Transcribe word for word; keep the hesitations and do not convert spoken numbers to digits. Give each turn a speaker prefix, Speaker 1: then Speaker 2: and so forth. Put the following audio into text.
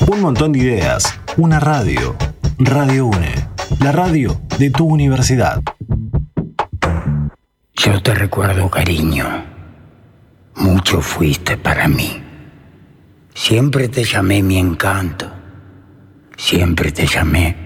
Speaker 1: Un montón de ideas. Una radio. Radio UNE. La radio de tu universidad.
Speaker 2: Yo te recuerdo, cariño. Mucho fuiste para mí. Siempre te llamé mi encanto. Siempre te llamé